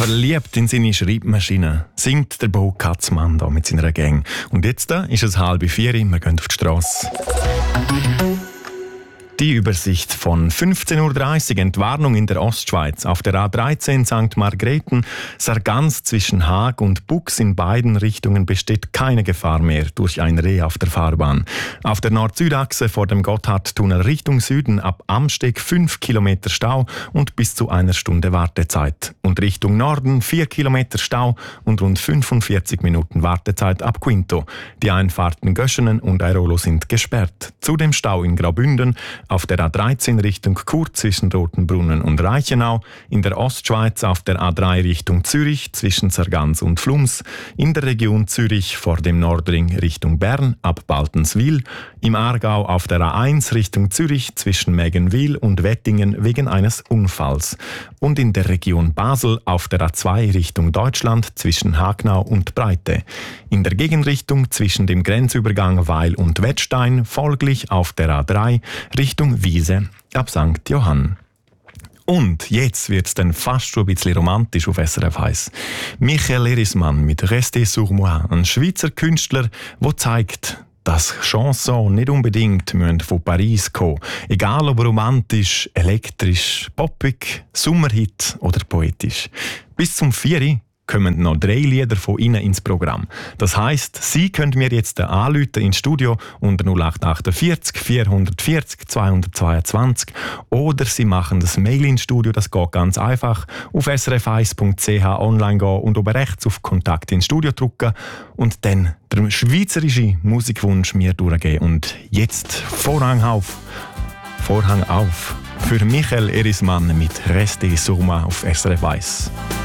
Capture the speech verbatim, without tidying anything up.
Verliebt in seine Schreibmaschine singt der Bo Katzmann da mit seiner Gang. Und jetzt da ist es halb vier, wir gehen auf die Strasse. Die Übersicht von fünfzehn Uhr dreißig, Entwarnung in der Ostschweiz. Auf der A dreizehn Sankt Margrethen, Sargans zwischen Haag und Bux in beiden Richtungen besteht keine Gefahr mehr durch ein Reh auf der Fahrbahn. Auf der Nord-Süd-Achse vor dem Gotthardtunnel Richtung Süden ab Amsteg fünf Kilometer Stau und bis zu einer Stunde Wartezeit. Und Richtung Norden vier Kilometer Stau und rund fünfundvierzig Minuten Wartezeit ab Quinto. Die Einfahrten Göschenen und Airolo sind gesperrt. Zudem Stau in Graubünden, auf der A dreizehn Richtung Chur zwischen Rotenbrunnen und Reichenau, in der Ostschweiz auf der A drei Richtung Zürich zwischen Sargans und Flums, in der Region Zürich vor dem Nordring Richtung Bern ab Baltenswil, im Aargau auf der A eins Richtung Zürich zwischen Mägenwil und Wettingen wegen eines Unfalls und in der Region Basel auf der A zwei Richtung Deutschland zwischen Hagnau und Breite, in der Gegenrichtung zwischen dem Grenzübergang Weil und Wettstein folglich auf der A drei Richtung Wiese ab Sankt Johann. Und jetzt wird es dann fast schon ein bisschen romantisch auf S R F eins. Michael Erismann mit «Restez sur moi», ein Schweizer Künstler, der zeigt, dass Chansons nicht unbedingt von Paris kommen müssen. Egal ob romantisch, elektrisch, poppig, Sommerhit oder poetisch. Bis zum vier kommen noch drei Lieder von Ihnen ins Programm. Das heisst, Sie können mir jetzt anrufen ins Studio unter null acht achtundvierzig vierhundertvierzig zweihundertzweiundzwanzig oder Sie machen das Mail ins Studio, das geht ganz einfach, auf s r f eins punkt c h online gehen und oben rechts auf Kontakt ins Studio drücken und dann den schweizerischen Musikwunsch mir durchgeben. Und jetzt Vorhang auf, Vorhang auf für Michael Erismann mit «Restez sur moi» auf S R F eins.